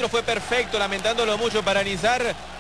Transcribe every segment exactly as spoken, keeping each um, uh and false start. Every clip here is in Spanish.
centro fue perfecto, lamentándolo mucho para Nizar.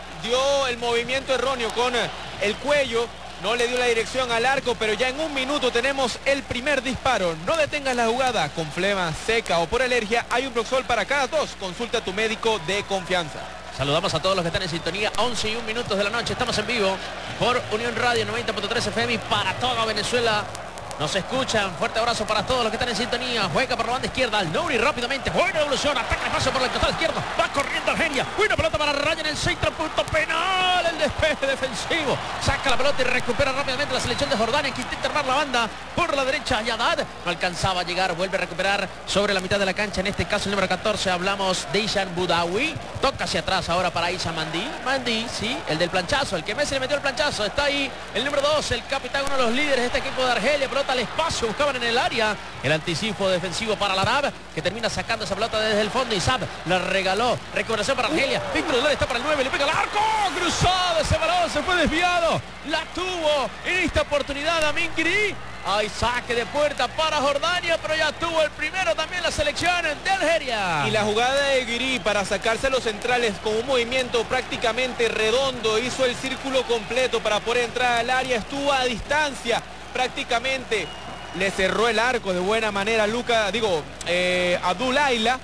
Dio el movimiento erróneo con el cuello. No le dio la dirección al arco, pero ya en un minuto tenemos el primer disparo. No detengas la jugada con flema seca o por alergia. Hay un Proxol para cada tos. Consulta a tu médico de confianza. Saludamos a todos los que están en sintonía. once y un minutos de la noche. Estamos en vivo por Unión Radio noventa punto tres F M y para toda Venezuela. Nos escuchan. Fuerte abrazo para todos los que están en sintonía. Juega por la banda izquierda. Al Nouri rápidamente. Buena evolución. Ataca de paso por el costado izquierdo. Va corriendo Argelia. Buena pelota para Raya en el centro. Punto penal. El despeje defensivo. Saca la pelota y recupera rápidamente la selección de Jordania, que intenta armar la banda por la derecha. Yadad no alcanzaba a llegar. Vuelve a recuperar sobre la mitad de la cancha. En este caso el número catorce. Hablamos de Ishan Boudaoui. Toca hacia atrás ahora para Isa Mandi. Mandi, sí. El del planchazo. El que Messi le metió el planchazo. Está ahí el número dos. El capitán, uno de los líderes de este equipo de Argelia. Pelota al espacio, buscaban en el área el anticipo defensivo para la Arab, que termina sacando esa pelota desde el fondo. Isab la regaló, recuperación para Argelia. Víctor Dolor está para el nueve, le pega al arco, cruzado ese balón, se fue desviado, la tuvo en esta oportunidad Amin Giri. Hay saque de puerta para Jordania, pero ya tuvo el primero también la selección de Algeria. Y la jugada de Guiri para sacarse a los centrales con un movimiento prácticamente redondo, hizo el círculo completo para poder entrar al área, estuvo a distancia prácticamente. Le cerró el arco de buena manera Luca, digo, eh, Abdul Ayla,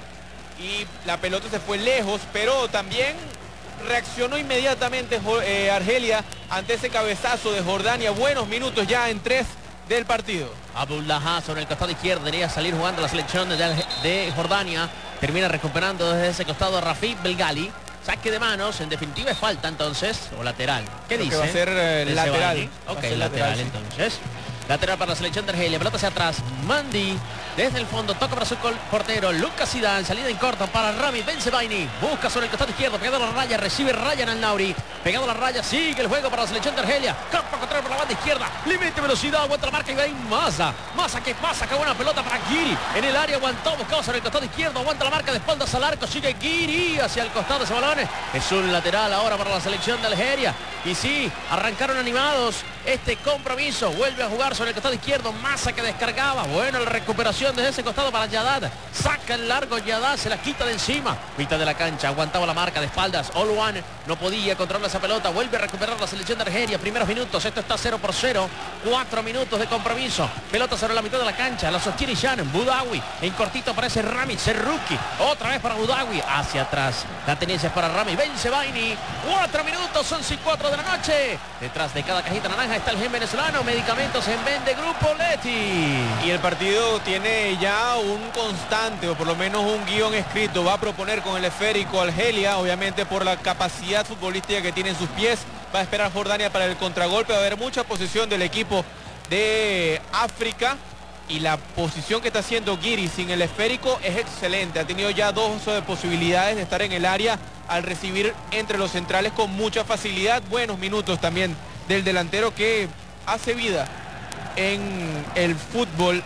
y la pelota se fue lejos, pero también reaccionó inmediatamente eh, Argelia ante ese cabezazo de Jordania. Buenos minutos ya en tres del partido. Abdullah sobre el costado izquierdo, debería salir jugando la selección de, de Jordania. Termina recuperando desde ese costado Rafik Belgali. Saque de manos, en definitiva es falta entonces, o lateral. ¿Qué Creo dice? Que va a ser eh, lateral. Ok, ser lateral, lateral sí. Entonces. Lateral para la selección de Argelia, pelota hacia atrás, Mandi, desde el fondo, toca para su portero, Lucas Zidane, salida en corto para Rami Bensebaini, busca sobre el costado izquierdo, pegado a la raya, recibe Ryan al Nauri, pegado a la raya, sigue el juego para la selección de Argelia, campo contrario por la banda izquierda, límite velocidad, aguanta la marca y va ahí Massa, Massa que pasa, que buena pelota para Giri, en el área aguantó, buscado sobre el costado izquierdo, aguanta la marca de espaldas al arco, sigue Giri hacia el costado de ese balón, es un lateral ahora para la selección de Algeria, y sí, arrancaron animados este compromiso, vuelve a jugar sobre el costado izquierdo, Massa que descargaba, bueno la recuperación desde ese costado para Yadad, saca el largo Yadad, se la quita de encima, mitad de la cancha, aguantaba la marca de espaldas, Oluan no podía controlar esa pelota, vuelve a recuperar la selección de Argelia, primeros minutos, esto está cero por cero, cuatro minutos de compromiso, pelota sobre la mitad de la cancha, la sostiene Ishan Boudaoui, en cortito aparece Rami Serruki, otra vez para Boudaoui, hacia atrás, la tenencia es para Rami Bensebaini, cuatro minutos, once y cuatro de la noche, detrás de cada cajita naranja está el gen venezolano, medicamentos en Vende Grupo Leti. Y el partido tiene ya un constante, o por lo menos un guión escrito. Va a proponer con el esférico Argelia, obviamente por la capacidad futbolística que tiene en sus pies. Va a esperar Jordania para el contragolpe. Va a haber mucha posesión del equipo de África. Y la posición que está haciendo Giri sin el esférico es excelente. Ha tenido ya dos posibilidades de estar en el área al recibir entre los centrales con mucha facilidad. Buenos minutos también del delantero que hace vida en el fútbol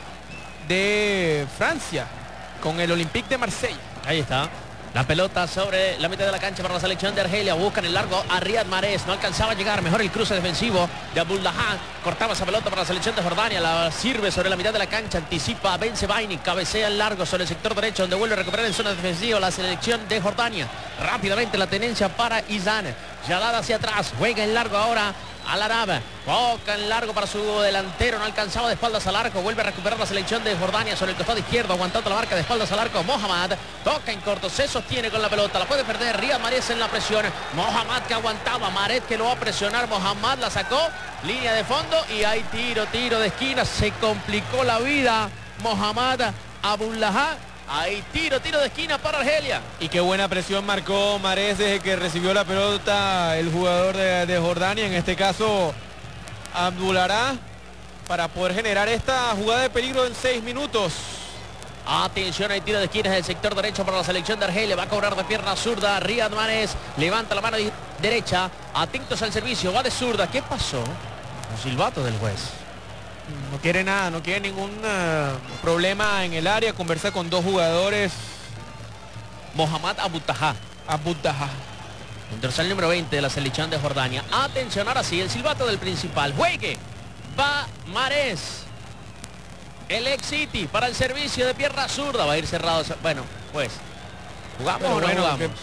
de Francia con el Olympique de Marsella. Ahí está. La pelota sobre la mitad de la cancha para la selección de Argelia. Buscan el largo a Riyad Mahrez. No alcanzaba a llegar. Mejor el cruce defensivo de Abdullah. Cortaba esa pelota para la selección de Jordania. La sirve sobre la mitad de la cancha. Anticipa a Bensebaini. Cabecea el largo sobre el sector derecho, donde vuelve a recuperar en zona defensiva la selección de Jordania. Rápidamente la tenencia para Izan. Yadad hacia atrás. Juega en largo ahora al Arab, toca en largo para su delantero, no alcanzaba de espaldas al arco, vuelve a recuperar la selección de Jordania sobre el costado izquierdo, aguantando la marca de espaldas al arco, Mohamed, toca en corto, se sostiene con la pelota, la puede perder, Riyad Mahrez en la presión, Mohamed que aguantaba, Mahrez que lo va a presionar, Mohamed la sacó, línea de fondo y hay tiro, tiro de esquina, se complicó la vida, Mohamed Abdullah. Hay tiro, tiro de esquina para Argelia. Y qué buena presión marcó Mahrez desde que recibió la pelota el jugador de, de Jordania, en este caso Abdullah, para poder generar esta jugada de peligro en seis minutos. Atención, hay tiro de esquina del sector derecho para la selección de Argelia. Va a cobrar de pierna zurda Riyad Mahrez. Levanta la mano derecha. Atentos al servicio. Va de zurda. ¿Qué pasó? Un silbato del juez. No quiere nada, no quiere ningún uh, problema en el área. Conversa con dos jugadores. Mohamed Abdullah. Abdullah. El dorsal número veinte de la selección de Jordania. Atención, ahora sí, el silbato del principal. Juegue. Va Mahrez. El ex City para el servicio de pierna zurda. Va a ir cerrado. Bueno, pues. ¿Jugamos o no bueno, jugamos? Que,